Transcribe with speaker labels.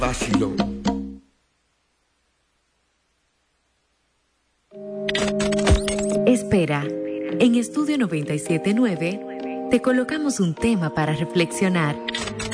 Speaker 1: Vacilón.
Speaker 2: Espera, en Estudio 97.9 te colocamos un tema para reflexionar.